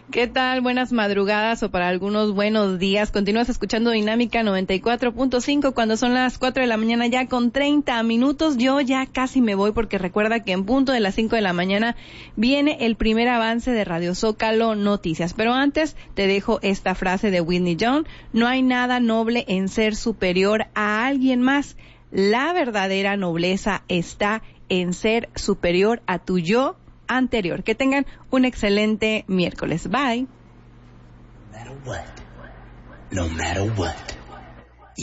¿Qué tal? Buenas madrugadas o para algunos buenos días. Continúas escuchando Dinámica 94.5 cuando son las 4 de la mañana ya con 30 minutos. Yo ya casi me voy porque recuerda que en punto de las 5 de la mañana viene el primer avance de Radio Zócalo Noticias. Pero antes te dejo esta frase de Whitney Young. No hay nada noble en ser superior a alguien más. La verdadera nobleza está en ser superior a tu yo anterior. Que tengan un excelente miércoles. Bye. No matter what.